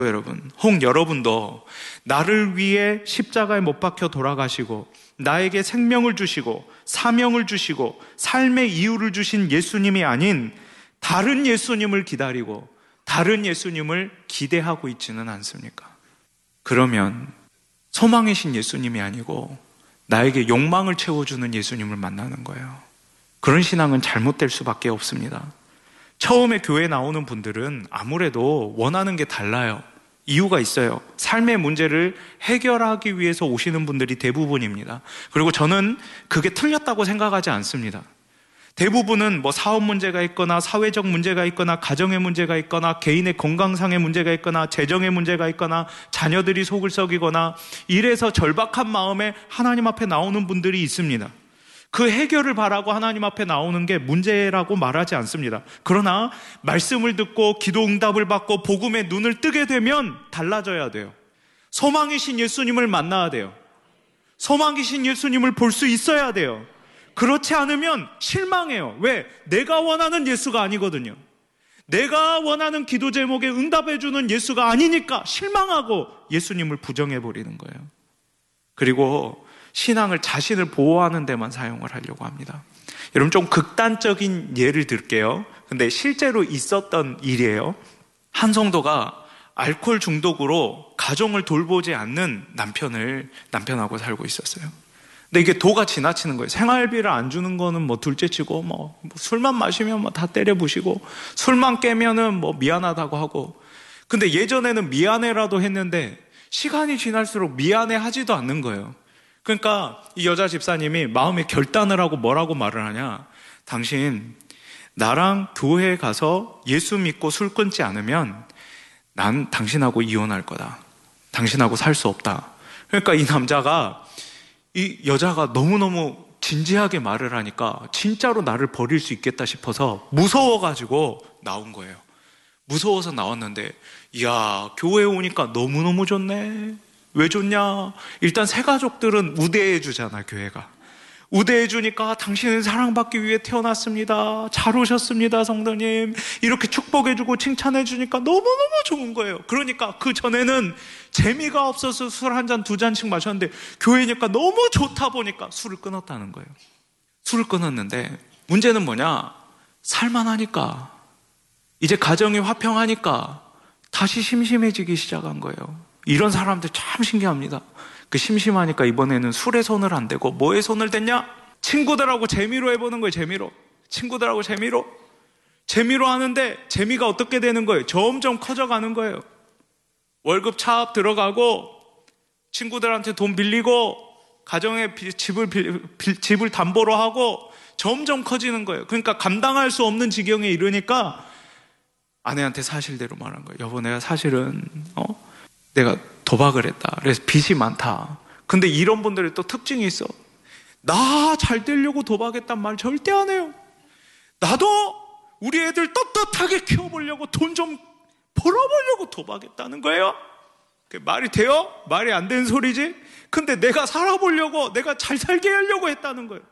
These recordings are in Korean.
여러분, 혹 여러분도 나를 위해 십자가에 못 박혀 돌아가시고 나에게 생명을 주시고 사명을 주시고 삶의 이유를 주신 예수님이 아닌 다른 예수님을 기다리고 다른 예수님을 기대하고 있지는 않습니까? 그러면 소망이신 예수님이 아니고 나에게 욕망을 채워주는 예수님을 만나는 거예요. 그런 신앙은 잘못될 수밖에 없습니다. 처음에 교회에 나오는 분들은 아무래도 원하는 게 달라요. 이유가 있어요. 삶의 문제를 해결하기 위해서 오시는 분들이 대부분입니다. 그리고 저는 그게 틀렸다고 생각하지 않습니다. 대부분은 뭐 사업 문제가 있거나 사회적 문제가 있거나 가정의 문제가 있거나 개인의 건강상의 문제가 있거나 재정의 문제가 있거나 자녀들이 속을 썩이거나 이래서 절박한 마음에 하나님 앞에 나오는 분들이 있습니다. 그 해결을 바라고 하나님 앞에 나오는 게 문제라고 말하지 않습니다. 그러나 말씀을 듣고 기도 응답을 받고 복음에 눈을 뜨게 되면 달라져야 돼요. 소망이신 예수님을 만나야 돼요. 소망이신 예수님을 볼 수 있어야 돼요. 그렇지 않으면 실망해요. 왜? 내가 원하는 예수가 아니거든요. 내가 원하는 기도 제목에 응답해주는 예수가 아니니까 실망하고 예수님을 부정해버리는 거예요. 그리고 신앙을 자신을 보호하는 데만 사용을 하려고 합니다. 여러분, 좀 극단적인 예를 들게요. 근데 실제로 있었던 일이에요. 한 성도가 알코올 중독으로 가정을 돌보지 않는 남편하고 살고 있었어요. 근데 이게 도가 지나치는 거예요. 생활비를 안 주는 거는 뭐 둘째치고 뭐 술만 마시면 뭐 다 때려 부시고 술만 깨면은 뭐 미안하다고 하고. 근데 예전에는 미안해라도 했는데 시간이 지날수록 미안해 하지도 않는 거예요. 그러니까 이 여자 집사님이 마음의 결단을 하고 뭐라고 말을 하냐. 당신 나랑 교회에 가서 예수 믿고 술 끊지 않으면 난 당신하고 이혼할 거다. 당신하고 살 수 없다. 그러니까 이 남자가 이 여자가 너무너무 진지하게 말을 하니까 진짜로 나를 버릴 수 있겠다 싶어서 무서워가지고 나온 거예요. 무서워서 나왔는데 이야, 교회에 오니까 너무너무 좋네. 왜 좋냐? 일단 새 가족들은 우대해 주잖아, 교회가. 우대해 주니까 당신은 사랑받기 위해 태어났습니다. 잘 오셨습니다, 성도님. 이렇게 축복해 주고 칭찬해 주니까 너무너무 좋은 거예요. 그러니까 그 전에는 재미가 없어서 술 한 잔, 두 잔씩 마셨는데 교회니까 너무 좋다 보니까 술을 끊었다는 거예요. 술을 끊었는데 문제는 뭐냐? 살만하니까, 이제 가정이 화평하니까 다시 심심해지기 시작한 거예요. 이런 사람들 참 신기합니다. 그 심심하니까 이번에는 술에 손을 안 대고 뭐에 손을 댔냐? 친구들하고 재미로 해보는 거예요. 재미로. 친구들하고 재미로 하는데 재미가 어떻게 되는 거예요? 점점 커져가는 거예요. 월급 차압 들어가고 친구들한테 돈 빌리고 가정에 집을 담보로 하고 점점 커지는 거예요. 그러니까 감당할 수 없는 지경에 이르니까 아내한테 사실대로 말한 거예요. 여보, 내가 사실은 내가 도박을 했다. 그래서 빚이 많다. 근데 이런 분들의 또 특징이 있어. 나 잘 되려고 도박했단 말 절대 안 해요. 나도 우리 애들 떳떳하게 키워보려고 돈 좀 벌어보려고 도박했다는 거예요. 그게 말이 돼요? 말이 안 되는 소리지? 근데 내가 살아보려고, 내가 잘 살게 하려고 했다는 거예요.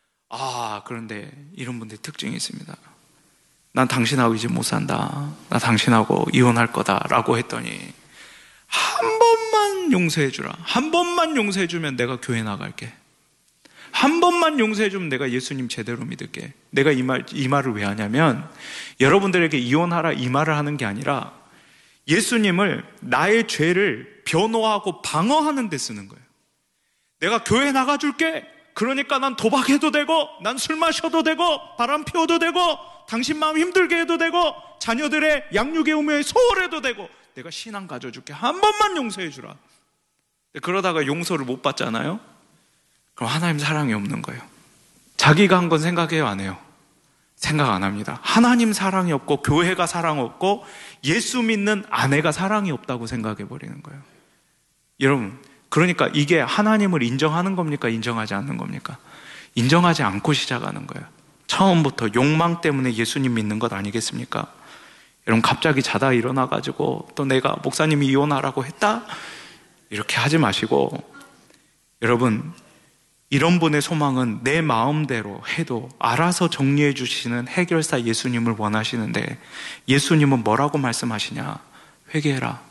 그런데 이런 분들의 특징이 있습니다. 난 당신하고 이제 못 산다. 나 당신하고 이혼할 거다. 라고 했더니 한 번만 용서해주라. 한 번만 용서해주면 내가 교회 나갈게. 한 번만 용서해주면 내가 예수님 제대로 믿을게. 내가 이 말을 왜 하냐면 여러분들에게 이혼하라 이 말을 하는 게 아니라 예수님을 나의 죄를 변호하고 방어하는 데 쓰는 거예요. 내가 교회 나가줄게. 그러니까 난 도박해도 되고 난 술 마셔도 되고 바람 피워도 되고 당신 마음 힘들게 해도 되고 자녀들의 양육의 의무에 소홀해도 되고 내가 신앙 가져줄게. 한 번만 용서해 주라. 그러다가 용서를 못 받잖아요. 그럼 하나님 사랑이 없는 거예요. 자기가 한 건 생각해요, 안 해요? 생각 안 합니다. 하나님 사랑이 없고 교회가 사랑 없고 예수 믿는 아내가 사랑이 없다고 생각해 버리는 거예요. 여러분, 그러니까 이게 하나님을 인정하는 겁니까? 인정하지 않는 겁니까? 인정하지 않고 시작하는 거예요. 처음부터 욕망 때문에 예수님 믿는 것 아니겠습니까? 여러분, 갑자기 자다 일어나가지고 또 내가 목사님이 이혼하라고 했다? 이렇게 하지 마시고, 여러분, 이런 분의 소망은 내 마음대로 해도 알아서 정리해 주시는 해결사 예수님을 원하시는데 예수님은 뭐라고 말씀하시냐? 회개해라.